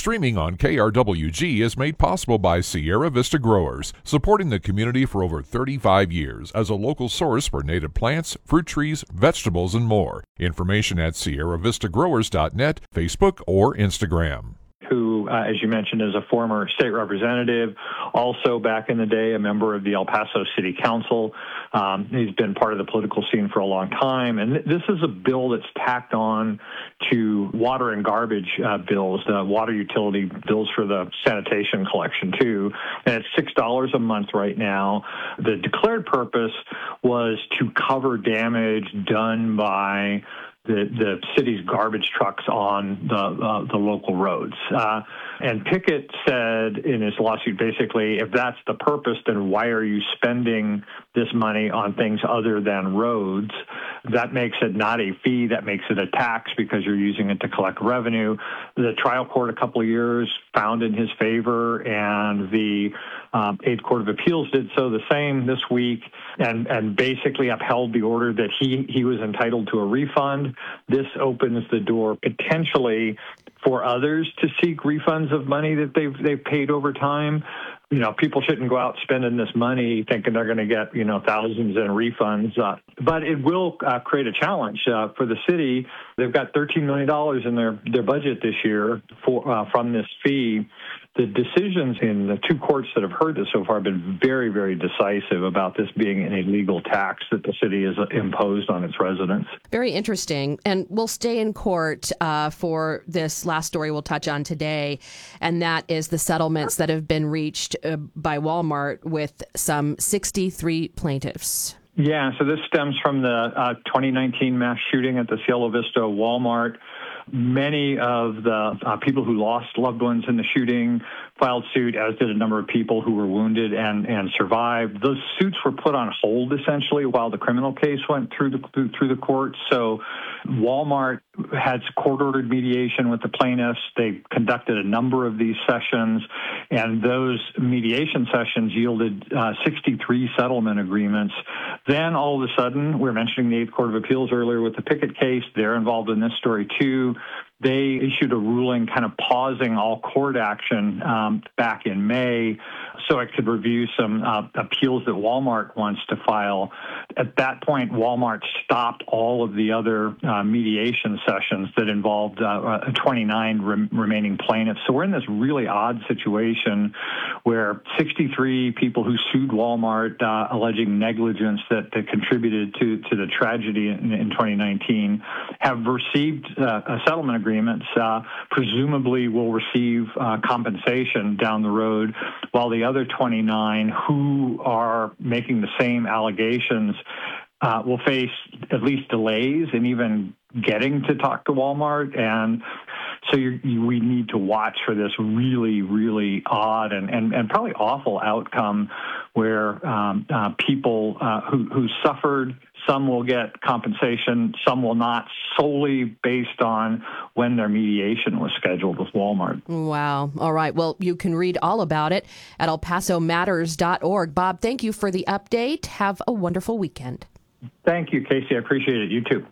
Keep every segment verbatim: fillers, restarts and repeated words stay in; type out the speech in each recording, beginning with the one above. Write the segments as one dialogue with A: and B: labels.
A: Streaming on K R W G is made possible by Sierra Vista Growers, supporting the community for over thirty-five years as a local source for native plants, fruit trees, vegetables, and more. Information at sierra vista growers dot net, Facebook, or Instagram.
B: Who, uh, as you mentioned, is a former state representative, also back in the day a member of the El Paso City Council. Um, he's been part of the political scene for a long time. And th- this is a bill that's tacked on to water and garbage uh, bills, the water utility bills for the sanitation collection, too. And it's six dollars a month right now. The declared purpose was to cover damage done by The, the city's garbage trucks on the uh, the local roads. Uh, and Pickett said in his lawsuit, basically, if that's the purpose, then why are you spending this money on things other than roads? That makes it not a fee. That makes it a tax because you're using it to collect revenue. The trial court a couple of years found in his favor, and the um, Eighth Court of Appeals did so the same this week, and, and basically upheld the order that he, he was entitled to a refund. This opens the door potentially for others to seek refunds of money that they've they've paid over time. You know, people shouldn't go out spending this money thinking they're going to get, you know, thousands in refunds. Uh, but it will uh, create a challenge uh, for the city. They've got thirteen million dollars in their, their budget this year for uh, from this fee. The decisions in the two courts that have heard this so far have been very, very decisive about this being an illegal tax that the city has imposed on its residents.
C: Very interesting. And we'll stay in court uh, for this last story we'll touch on today, and that is the settlements that have been reached uh, by Walmart with some sixty-three plaintiffs.
B: Yeah, so this stems from the uh, twenty nineteen mass shooting at the Cielo Vista Walmart. Many of the uh, people who lost loved ones in the shooting filed suit, as did a number of people who were wounded and, and survived. Those suits were put on hold, essentially, while the criminal case went through the through, through the courts. So Walmart had court-ordered mediation with the plaintiffs. They conducted a number of these sessions, and those mediation sessions yielded uh, sixty-three settlement agreements. Then, all of a sudden, we were mentioning the Eighth Court of Appeals earlier with the Pickett case. They're involved in this story, too. They issued a ruling kind of pausing all court action um, back in May so it could review some uh, appeals that Walmart wants to file. At that point, Walmart stopped all of the other uh, mediation sessions that involved uh, twenty-nine re- remaining plaintiffs. So we're in this really odd situation where sixty-three people who sued Walmart uh, alleging negligence that, that contributed to, to the tragedy in, in twenty nineteen have received uh, a settlement agreements, uh, presumably will receive uh, compensation down the road, while the other twenty-nine who are making the same allegations uh, will face at least delays in even getting to talk to Walmart. And so you, you, we need to watch for this really, really odd and, and, and probably awful outcome where um, uh, people uh, who, who suffered, some will get compensation, some will not, solely based on when their mediation was scheduled with Walmart.
C: Wow. All right. Well, you can read all about it at el paso matters dot org. Bob, thank you for the update. Have a wonderful weekend.
B: Thank you, Casey. I appreciate it. You too.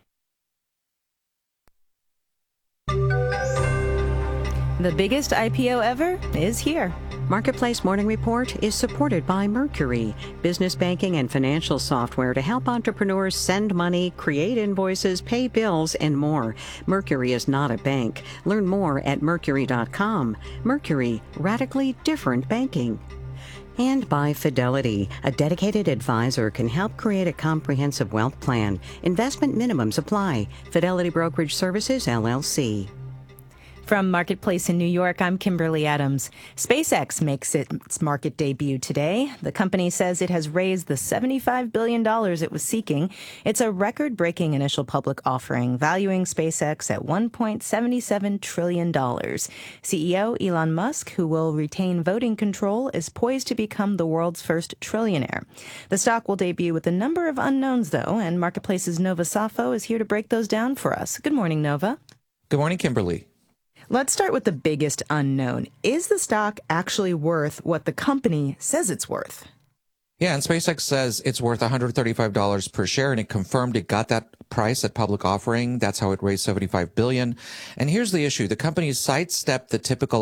D: The biggest I P O ever is here.
E: Marketplace Morning Report is supported by Mercury, business banking and financial software to help entrepreneurs send money, create invoices, pay bills, and more. Mercury is not a bank. Learn more at mercury dot com. Mercury, radically different banking. And by Fidelity, a dedicated advisor can help create a comprehensive wealth plan. Investment minimums apply. Fidelity Brokerage Services, L L C.
D: From Marketplace in New York, I'm Kimberly Adams. SpaceX makes its market debut today. The company says it has raised the seventy-five billion dollars it was seeking. It's a record-breaking initial public offering, valuing SpaceX at one point seven seven trillion dollars. C E O Elon Musk, who will retain voting control, is poised to become the world's first trillionaire. The stock will debut with a number of unknowns, though, and Marketplace's Nova Safo is here to break those down for us. Good morning, Nova.
F: Good morning, Kimberly.
D: Let's start with the biggest unknown. Is the stock actually worth what the company says it's worth?
F: Yeah, and SpaceX says it's worth one hundred thirty-five dollars per share, and it confirmed it got that price at public offering. That's how it raised seventy-five billion dollars. And here's the issue. The company sidestepped the typical